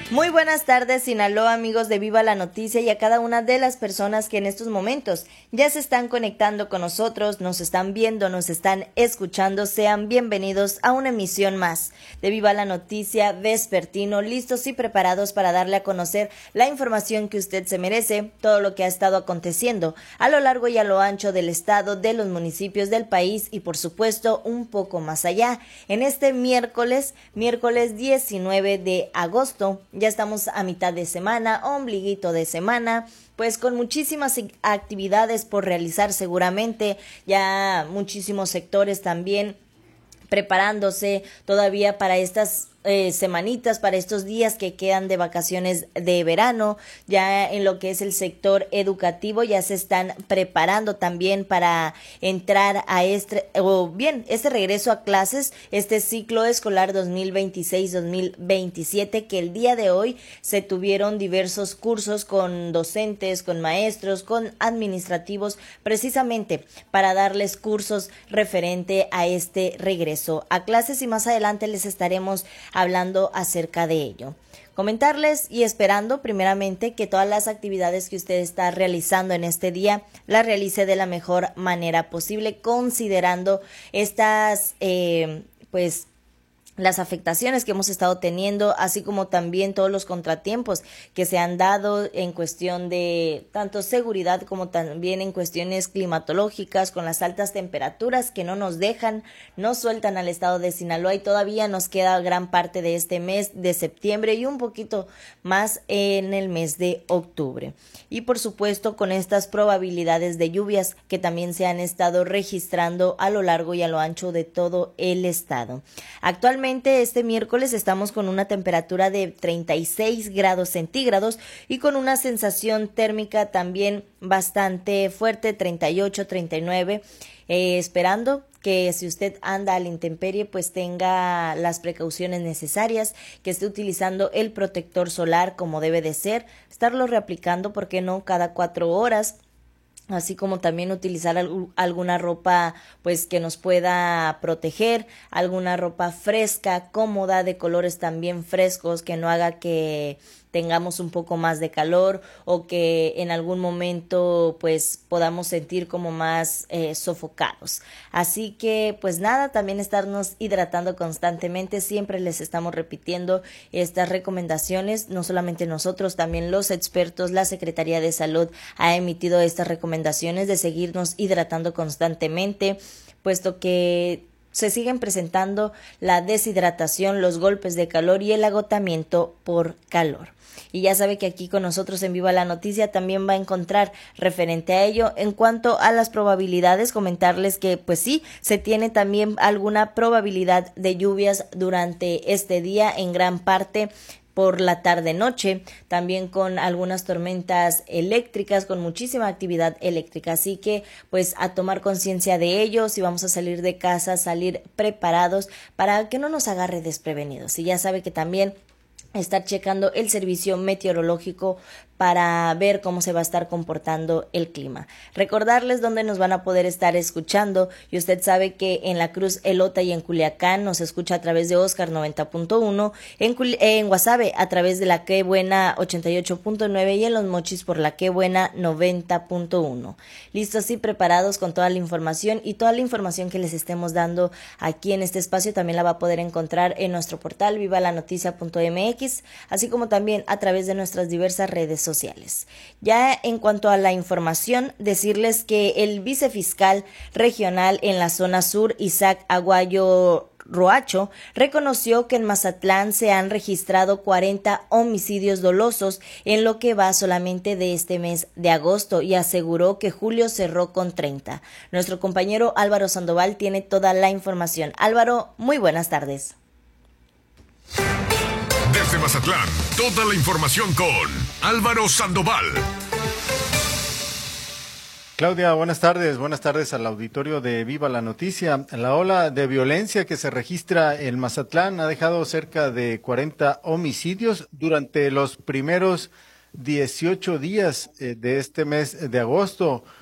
Muy buenas tardes, Sinaloa, amigos de Viva la Noticia, y a cada una de las personas que en estos momentos ya se están conectando con nosotros, nos están viendo, nos están escuchando. Sean bienvenidos a una emisión más de Viva la Noticia vespertino, listos y preparados para darle a conocer la información que usted se merece, todo lo que ha estado aconteciendo a lo largo y a lo ancho del estado, de los municipios del país y por supuesto un poco más allá. En este miércoles 19 de agosto, ya estamos a mitad de semana, ombliguito de semana, pues con muchísimas actividades por realizar seguramente, ya muchísimos sectores también preparándose todavía para estas semanitas, para estos días que quedan de vacaciones de verano. Ya en lo que es el sector educativo ya se están preparando también para entrar a este regreso a clases, este ciclo escolar 2026-2027, que el día de hoy se tuvieron diversos cursos con docentes, con maestros, con administrativos, precisamente para darles cursos referente a este regreso a clases, y más adelante les estaremos hablando acerca de ello. Comentarles y esperando primeramente que todas las actividades que usted está realizando en este día las realice de la mejor manera posible, considerando estas las afectaciones que hemos estado teniendo, así como también todos los contratiempos que se han dado en cuestión de tanto seguridad como también en cuestiones climatológicas, con las altas temperaturas que no nos dejan, no sueltan al estado de Sinaloa, y todavía nos queda gran parte de este mes de septiembre y un poquito más en el mes de octubre. Y por supuesto con estas probabilidades de lluvias que también se han estado registrando a lo largo y a lo ancho de todo el estado. Actualmente este miércoles estamos con una temperatura de 36 grados centígrados y con una sensación térmica también bastante fuerte, 38, 39, esperando que si usted anda a la intemperie pues tenga las precauciones necesarias, que esté utilizando el protector solar como debe de ser, estarlo reaplicando, ¿por qué no?, cada 4 horas. Así como también utilizar alguna ropa pues que nos pueda proteger, alguna ropa fresca, cómoda, de colores también frescos, que no haga que tengamos un poco más de calor o que en algún momento pues podamos sentir como más sofocados. Así que pues nada, también estarnos hidratando constantemente. Siempre les estamos repitiendo estas recomendaciones, no solamente nosotros, también los expertos, la Secretaría de Salud ha emitido estas recomendaciones de seguirnos hidratando constantemente, puesto que se siguen presentando la deshidratación, los golpes de calor y el agotamiento por calor. Y ya sabe que aquí con nosotros en Viva la Noticia también va a encontrar referente a ello. En cuanto a las probabilidades, comentarles que pues sí, se tiene también alguna probabilidad de lluvias durante este día, en gran parte por la tarde-noche, también con algunas tormentas eléctricas, con muchísima actividad eléctrica. Así que pues a tomar conciencia de ello, si vamos a salir de casa, salir preparados para que no nos agarre desprevenidos. Y ya sabe que también estar checando el servicio meteorológico para ver cómo se va a estar comportando el clima. Recordarles dónde nos van a poder estar escuchando, y usted sabe que en La Cruz, Elota y en Culiacán nos escucha a través de Oscar 90.1, en Guasave a través de La Qué Buena 88.9 y en Los Mochis por La Qué Buena 90.1. Listos y preparados con toda la información, y toda la información que les estemos dando aquí en este espacio también la va a poder encontrar en nuestro portal vivalanoticia.mx, así como también a través de nuestras diversas redes sociales. Ya en cuanto a la información, decirles que el vicefiscal regional en la zona sur, Isaac Aguayo Roacho, reconoció que en Mazatlán se han registrado 40 homicidios dolosos en lo que va solamente de este mes de agosto, y aseguró que julio cerró con 30. Nuestro compañero Álvaro Sandoval tiene toda la información. Álvaro, muy buenas tardes. Desde Mazatlán, toda la información con Álvaro Sandoval. Claudia, buenas tardes al auditorio de Viva la Noticia. La ola de violencia que se registra en Mazatlán ha dejado cerca de 40 homicidios durante los primeros 18 días de este mes de agosto.